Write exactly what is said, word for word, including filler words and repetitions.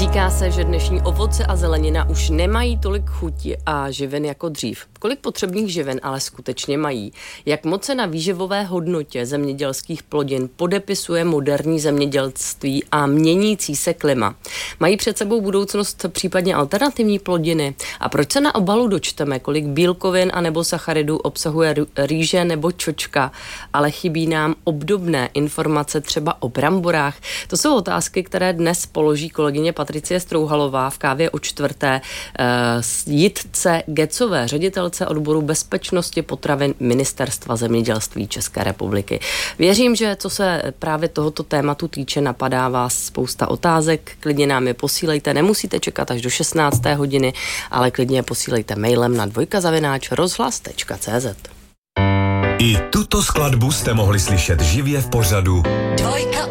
Říká se, že dnešní ovoce a zelenina už nemají tolik chuti a živin jako dřív. Kolik potřebných živin ale skutečně mají? Jak moc se na výživové hodnotě zemědělských plodin podepisuje moderní zemědělství a měnící se klima? Mají před sebou budoucnost případně alternativní plodiny? A proč se na obalu dočteme, kolik bílkovin a nebo sacharidů obsahuje rýže nebo čočka, ale chybí nám obdobné informace třeba o bramborách? To jsou otázky, které dnes položí kolegyně Patricie Strouhalová v Kávě o čtvrté uh, Jitce Gecové, ředitelce odboru bezpečnosti potravin Ministerstva zemědělství České republiky. Věřím, že co se právě tohoto tématu týče, napadá vás spousta otázek. Klidně nám je posílejte, nemusíte čekat až do šestnácté hodiny, ale klidně je posílejte mailem na dvojka zavináč rozhlas tečka cé zet. I tuto skladbu jste mohli slyšet živě v pořadu Dvojka